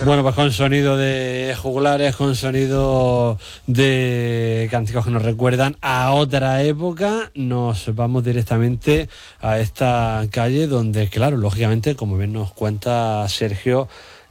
Bueno, pues con sonido de juglares, con sonido de cánticos que nos recuerdan a otra época, nos vamos directamente a esta calle donde, claro, lógicamente, como bien nos cuenta Sergio,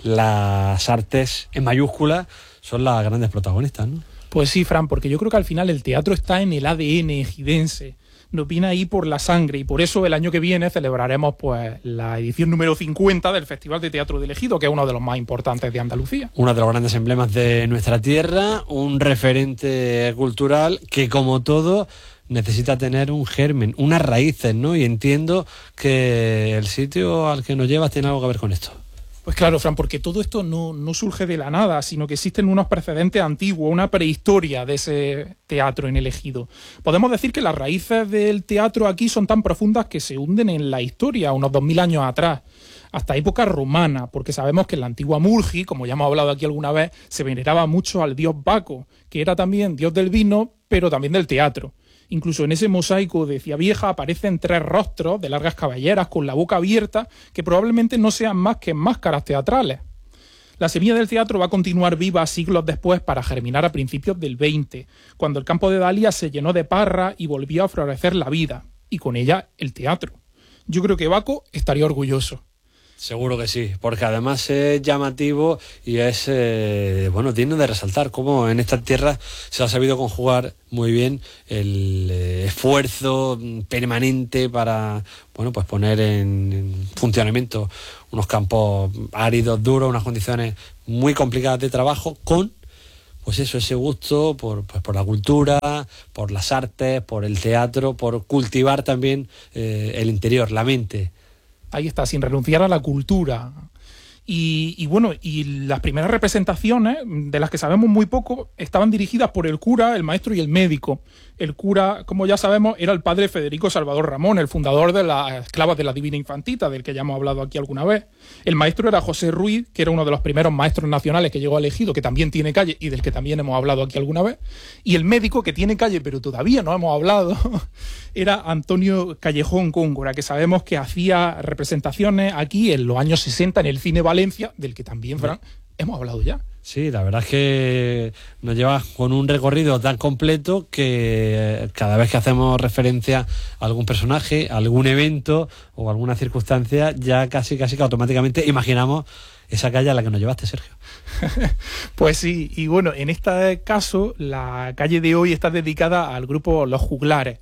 las artes en mayúscula son las grandes protagonistas, ¿no? Pues sí, Fran, porque yo creo que al final el teatro está en el ADN ejidense, nos viene ahí por la sangre, y por eso el año que viene celebraremos pues la edición número 50 del Festival de Teatro del Ejido, que es uno de los más importantes de Andalucía. Uno de los grandes emblemas de nuestra tierra, un referente cultural que, como todo, necesita tener un germen, unas raíces, ¿no? Y entiendo que el sitio al que nos llevas tiene algo que ver con esto. Pues claro, Fran, porque todo esto no surge de la nada, sino que existen unos precedentes antiguos, una prehistoria de ese teatro en el Ejido. Podemos decir que las raíces del teatro aquí son tan profundas que se hunden en la historia, unos 2000 años atrás, hasta época romana, porque sabemos que en la antigua Murgi, como ya hemos hablado aquí alguna vez, se veneraba mucho al dios Baco, que era también dios del vino, pero también del teatro. Incluso en ese mosaico de Cia Vieja aparecen 3 rostros de largas cabelleras con la boca abierta que probablemente no sean más que máscaras teatrales. La semilla del teatro va a continuar viva siglos después para germinar a principios del 20, cuando el campo de Dalia se llenó de parra y volvió a florecer la vida, y con ella el teatro. Yo creo que Baco estaría orgulloso. Seguro que sí, porque además es llamativo y es digno de resaltar cómo en esta tierra se ha sabido conjugar muy bien el esfuerzo permanente para pues poner en funcionamiento unos campos áridos, duros, unas condiciones muy complicadas de trabajo con ese gusto por la cultura, por las artes, por el teatro, por cultivar también el interior, la mente. Ahí está, sin renunciar a la cultura. Y las primeras representaciones, de las que sabemos muy poco, estaban dirigidas por el cura, el maestro y el médico. El cura, como ya sabemos, era el padre Federico Salvador Ramón, el fundador de las Esclavas de la Divina Infantita, del que ya hemos hablado aquí alguna vez. El maestro era José Ruiz, que era uno de los primeros maestros nacionales que llegó al Ejido, que también tiene calle y del que también hemos hablado aquí alguna vez. Y el médico, que tiene calle pero todavía no hemos hablado, era Antonio Callejón Góngora, que sabemos que hacía representaciones aquí en los años 60 en el Cine Valencia, del que también, Fran, hemos hablado ya. Sí, la verdad es que nos lleva con un recorrido tan completo que cada vez que hacemos referencia a algún personaje, a algún evento o alguna circunstancia, ya casi que automáticamente imaginamos esa calle a la que nos llevaste, Sergio. Pues sí, y bueno, en este caso la calle de hoy está dedicada al grupo Los Juglares.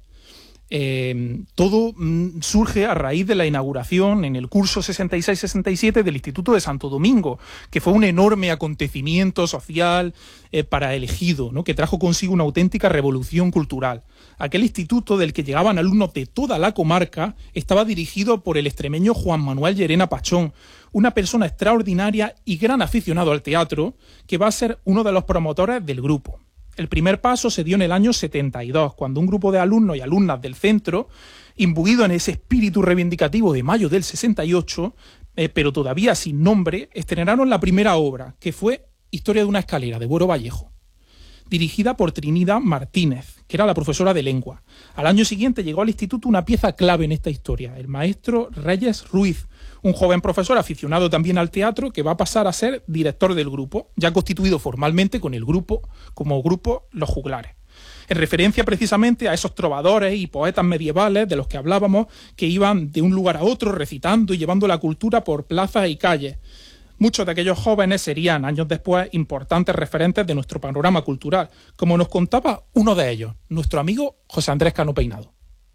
Todo surge a raíz de la inauguración en el curso 66-67 del Instituto de Santo Domingo, que fue un enorme acontecimiento social para el Ejido, ¿no? Que trajo consigo una auténtica revolución cultural. Aquel instituto, del que llegaban alumnos de toda la comarca, estaba dirigido por el extremeño Juan Manuel Llerena Pachón, una persona extraordinaria y gran aficionado al teatro, que va a ser uno de los promotores del grupo. El primer paso se dio en el año 72, cuando un grupo de alumnos y alumnas del centro, imbuido en ese espíritu reivindicativo de mayo del 68, pero todavía sin nombre, estrenaron la primera obra, que fue Historia de una escalera, de Buero Vallejo, dirigida por Trinidad Martínez, que era la profesora de lengua. Al año siguiente llegó al instituto una pieza clave en esta historia, el maestro Reyes Ruiz, un joven profesor aficionado también al teatro, que va a pasar a ser director del grupo, ya constituido formalmente con el grupo como grupo Los Juglares. En referencia precisamente a esos trovadores y poetas medievales de los que hablábamos, que iban de un lugar a otro recitando y llevando la cultura por plazas y calles. Muchos de aquellos jóvenes serían, años después, importantes referentes de nuestro panorama cultural, como nos contaba uno de ellos, nuestro amigo José Andrés Cano Peinado.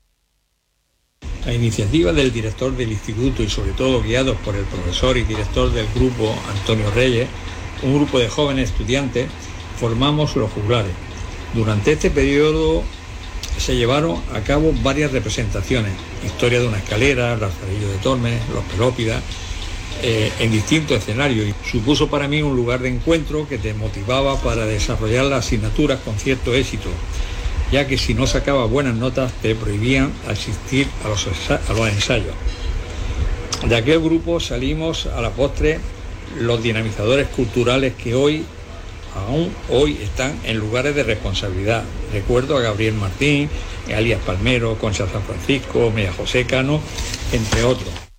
La iniciativa del director del instituto y sobre todo guiados por el profesor y director del grupo, Antonio Reyes, un grupo de jóvenes estudiantes, formamos Los Juglares. Durante este periodo se llevaron a cabo varias representaciones, Historia de una escalera, Lazarillo de Tormes, Los Pelópidas, en distintos escenarios, y supuso para mí un lugar de encuentro que te motivaba para desarrollar las asignaturas con cierto éxito, ya que si no sacabas buenas notas te prohibían asistir a los ensayos. De aquel grupo salimos a la postre los dinamizadores culturales que aún hoy están en lugares de responsabilidad. Recuerdo a Gabriel Martín, Alias Palmero, Concha San Francisco, María José Cano, entre otros.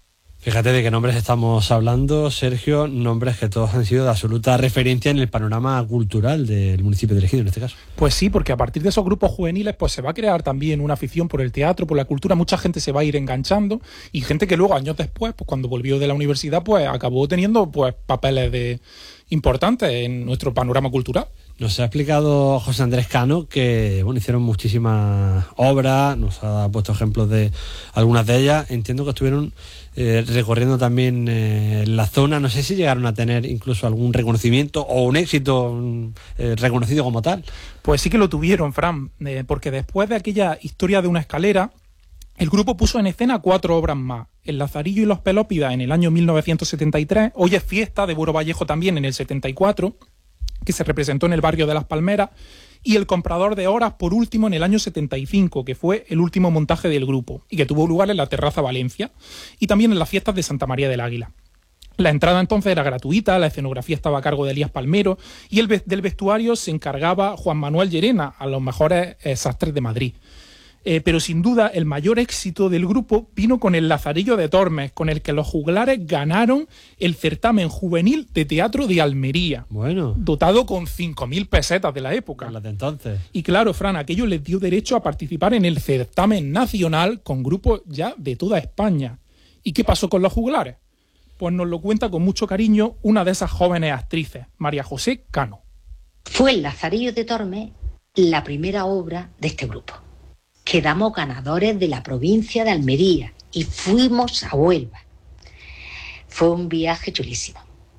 Fíjate de qué nombres estamos hablando, Sergio, nombres que todos han sido de absoluta referencia en el panorama cultural del municipio de Ejido, en este caso. Pues sí, porque a partir de esos grupos juveniles pues se va a crear también una afición por el teatro, por la cultura, mucha gente se va a ir enganchando y gente que luego años después, pues cuando volvió de la universidad, pues acabó teniendo pues papeles importantes en nuestro panorama cultural. Nos ha explicado José Andrés Cano que bueno, hicieron muchísimas obras, nos ha puesto ejemplos de algunas de ellas. Entiendo que estuvieron recorriendo también la zona. No sé si llegaron a tener incluso algún reconocimiento o un éxito reconocido como tal. Pues sí que lo tuvieron, Fran, porque después de aquella historia de una escalera, el grupo puso en escena 4 obras más. El Lazarillo y los Pelópidas en el año 1973, Hoy es fiesta de Buero Vallejo también en el 74, que se representó en el barrio de Las Palmeras, y El comprador de horas, por último, en el año 75, que fue el último montaje del grupo, y que tuvo lugar en la Terraza Valencia, y también en las fiestas de Santa María del Águila. La entrada entonces era gratuita, la escenografía estaba a cargo de Elías Palmero, y del vestuario se encargaba Juan Manuel Llerena, a los mejores sastres de Madrid. Pero sin duda el mayor éxito del grupo vino con el Lazarillo de Tormes, con el que los juglares ganaron el certamen juvenil de teatro de Almería, bueno, dotado con 5.000 pesetas de la época. las de entonces. Y claro, Fran, aquello les dio derecho a participar en el certamen nacional con grupos ya de toda España. ¿Y qué pasó con los juglares? Pues nos lo cuenta con mucho cariño una de esas jóvenes actrices, María José Cano. Fue el Lazarillo de Tormes la primera obra de este grupo. Quedamos ganadores de la provincia de Almería y fuimos a Huelva. Fue un viaje chulísimo.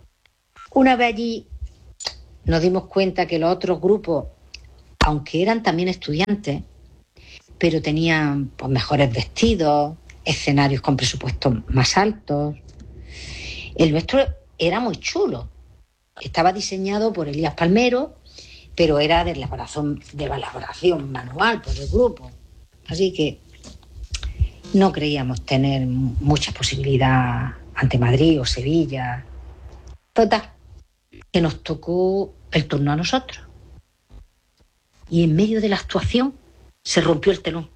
Una vez allí nos dimos cuenta que los otros grupos, aunque eran también estudiantes, pero tenían pues, mejores vestidos, escenarios con presupuestos más altos. El nuestro era muy chulo. Estaba diseñado por Elías Palmero, pero era de elaboración manual por el grupo. Así que no creíamos tener mucha posibilidad ante Madrid o Sevilla. Total, que nos tocó el turno a nosotros. Y en medio de la actuación se rompió el telón.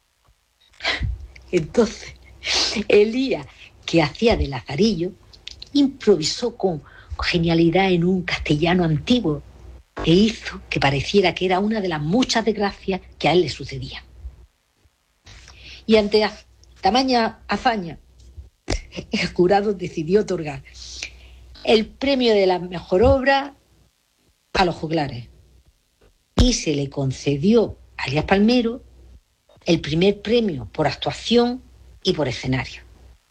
Entonces, Elías, que hacía de Lazarillo, improvisó con genialidad en un castellano antiguo e hizo que pareciera que era una de las muchas desgracias que a él le sucedían. Y ante tamaña hazaña, el jurado decidió otorgar el premio de la mejor obra a los juglares. Y se le concedió a Elías Palmero el primer premio por actuación y por escenario.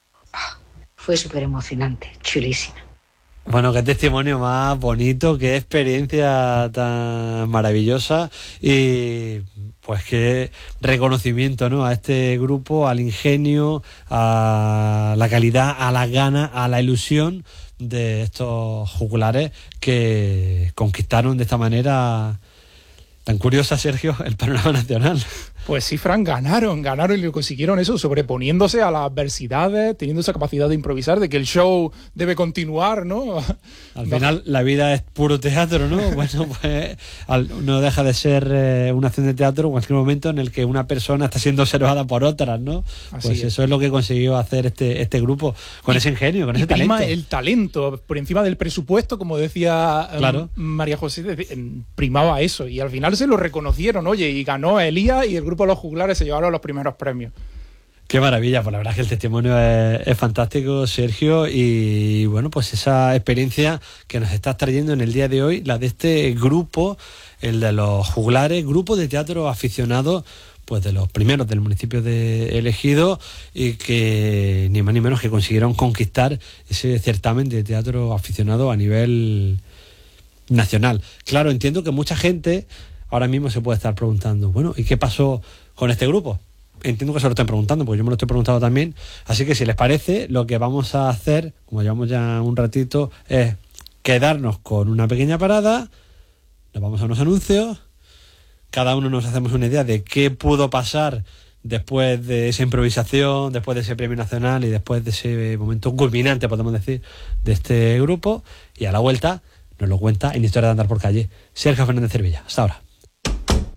Fue súper emocionante, chulísimo. Bueno, qué testimonio más bonito, qué experiencia tan maravillosa y pues qué reconocimiento, ¿no? A este grupo, al ingenio, a la calidad, a las ganas, a la ilusión de estos juglares que conquistaron de esta manera tan curiosa, Sergio, el panorama nacional. Pues sí, Fran, ganaron y lo consiguieron eso, sobreponiéndose a las adversidades, teniendo esa capacidad de improvisar, de que el show debe continuar, ¿no? Al final la vida es puro teatro, ¿no? Bueno, pues no deja de ser una acción de teatro en cualquier momento en el que una persona está siendo observada por otras, ¿no? Así pues es. eso es lo que consiguió hacer este grupo, con ese ingenio, con ese talento. Prima el talento, por encima del presupuesto, como decía claro. María José, primaba eso, y al final se lo reconocieron, oye, y ganó Elías y el grupo Los Juglares se llevaron los primeros premios. Qué maravilla, pues la verdad es que el testimonio es fantástico, Sergio, y bueno, pues esa experiencia que nos estás trayendo en el día de hoy, la de este grupo, el de los Juglares, grupo de teatro aficionado, pues de los primeros del municipio de El Ejido, y que ni más ni menos que consiguieron conquistar ese certamen de teatro aficionado a nivel nacional. Claro, entiendo que mucha gente ahora mismo se puede estar preguntando, bueno, ¿y qué pasó con este grupo? Entiendo que se lo estén preguntando, porque yo me lo estoy preguntando también. Así que si les parece, lo que vamos a hacer, como llevamos ya un ratito, es quedarnos con una pequeña parada, nos vamos a unos anuncios, cada uno nos hacemos una idea de qué pudo pasar después de esa improvisación, después de ese premio nacional y después de ese momento culminante, podemos decir, de este grupo, y a la vuelta nos lo cuenta en Historia de Andar por Calle Sergio Fernández Cervilla. Hasta ahora.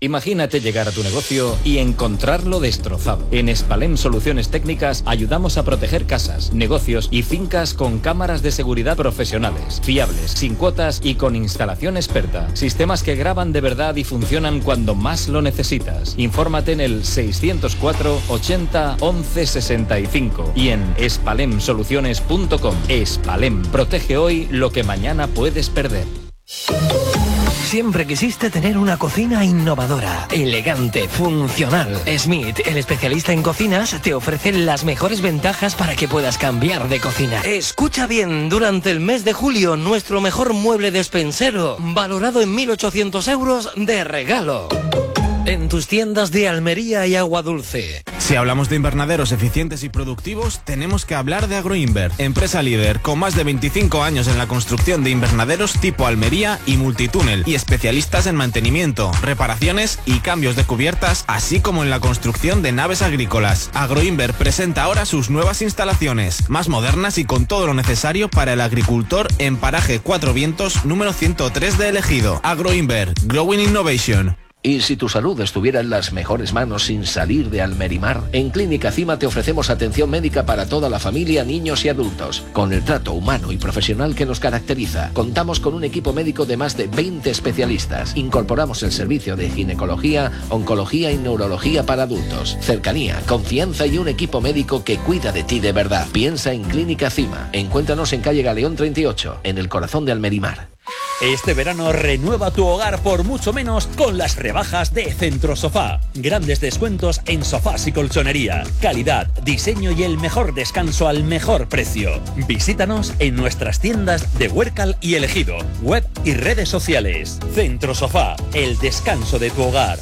Imagínate llegar a tu negocio y encontrarlo destrozado. En Spalem Soluciones Técnicas ayudamos a proteger casas, negocios y fincas con cámaras de seguridad profesionales, fiables, sin cuotas y con instalación experta. Sistemas que graban de verdad y funcionan cuando más lo necesitas. Infórmate en el 604 80 11 65 y en spalemsoluciones.com. Spalem, protege hoy lo que mañana puedes perder. Siempre quisiste tener una cocina innovadora, elegante, funcional. Smith, el especialista en cocinas, te ofrece las mejores ventajas para que puedas cambiar de cocina. Escucha bien, durante el mes de julio, nuestro mejor mueble despensero, valorado en 1.800 euros de regalo. En tus tiendas de Almería y Agua Dulce. Si hablamos de invernaderos eficientes y productivos, tenemos que hablar de Agroinver, empresa líder con más de 25 años en la construcción de invernaderos tipo Almería y multitúnel, y especialistas en mantenimiento, reparaciones y cambios de cubiertas, así como en la construcción de naves agrícolas. Agroinver presenta ahora sus nuevas instalaciones, más modernas y con todo lo necesario para el agricultor en Paraje Cuatro Vientos, número 103 de Ejido. Agroinver, Growing Innovation. Y si tu salud estuviera en las mejores manos sin salir de Almerimar, en Clínica Cima te ofrecemos atención médica para toda la familia, niños y adultos. Con el trato humano y profesional que nos caracteriza, contamos con un equipo médico de más de 20 especialistas. Incorporamos el servicio de ginecología, oncología y neurología para adultos. Cercanía, confianza y un equipo médico que cuida de ti de verdad. Piensa en Clínica Cima. Encuéntranos en calle Galeón 38, en el corazón de Almerimar. Este verano renueva tu hogar por mucho menos con las rebajas de Centro Sofá. Grandes descuentos en sofás y colchonería. Calidad, diseño y el mejor descanso al mejor precio. Visítanos en nuestras tiendas de Huércal y El Ejido, web y redes sociales. Centro Sofá, el descanso de tu hogar.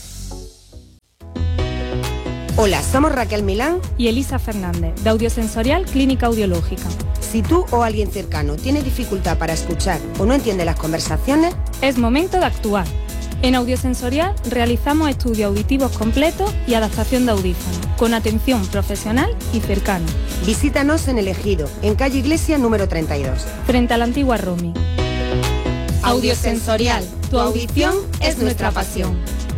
Hola, somos Raquel Milán y Elisa Fernández, de Audiosensorial Clínica Audiológica. Si tú o alguien cercano tiene dificultad para escuchar o no entiende las conversaciones, es momento de actuar. En Audiosensorial realizamos estudios auditivos completos y adaptación de audífonos, con atención profesional y cercana. Visítanos en El Ejido, en calle Iglesia número 32. Frente a la antigua Romy. Audiosensorial, tu audición es nuestra pasión.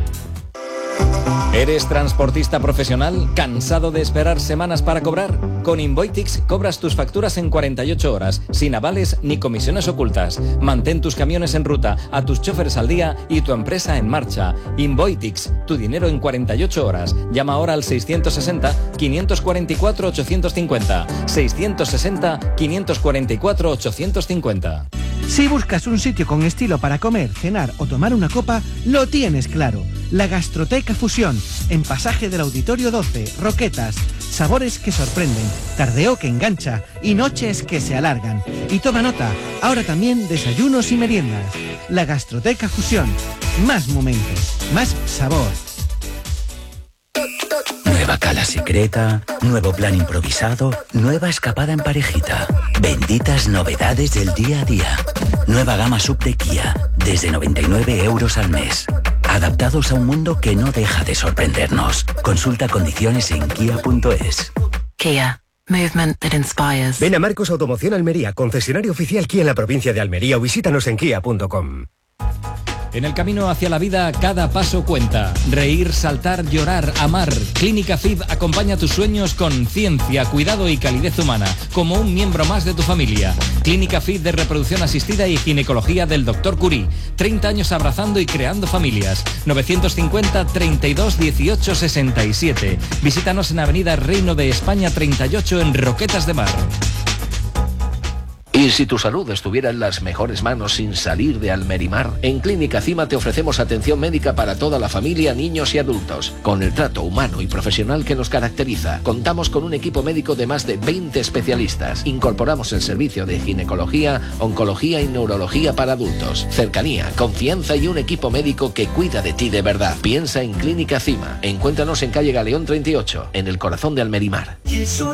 ¿Eres transportista profesional? ¿Cansado de esperar semanas para cobrar? Con Invoitix cobras tus facturas en 48 horas, sin avales ni comisiones ocultas. Mantén tus camiones en ruta, a tus choferes al día y tu empresa en marcha. Invoitix, tu dinero en 48 horas. Llama ahora al 660-544-850. 660-544-850. Si buscas un sitio con estilo para comer, cenar o tomar una copa, lo tienes claro. La Gastroteca Fusión, en Pasaje del Auditorio 12, Roquetas. Sabores que sorprenden, tardeo que engancha y noches que se alargan. Y toma nota, ahora también desayunos y meriendas. La Gastroteca Fusión. Más momentos, más sabor. Nueva cala secreta, nuevo plan improvisado, nueva escapada en parejita. Benditas novedades del día a día. Nueva gama sub de Kia, desde 99 euros al mes. Adaptados a un mundo que no deja de sorprendernos. Consulta condiciones en kia.es. Kia. Movement that inspires. Ven a Marcos Automoción Almería, concesionario oficial Kia en la provincia de Almería, o visítanos en kia.com. En el camino hacia la vida, cada paso cuenta. Reír, saltar, llorar, amar. Clínica FIB acompaña tus sueños con ciencia, cuidado y calidez humana, como un miembro más de tu familia. Clínica FIB de reproducción asistida y ginecología del Dr. Curie. 30 años abrazando y creando familias. 950 32 18 67. Visítanos en Avenida Reino de España 38 en Roquetas de Mar. Y si tu salud estuviera en las mejores manos sin salir de Almerimar, en Clínica Cima te ofrecemos atención médica para toda la familia, niños y adultos. Con el trato humano y profesional que nos caracteriza, contamos con un equipo médico de más de 20 especialistas. Incorporamos el servicio de ginecología, oncología y neurología para adultos. Cercanía, confianza y un equipo médico que cuida de ti de verdad. Piensa en Clínica Cima. Encuéntranos en calle Galeón 38, en el corazón de Almerimar.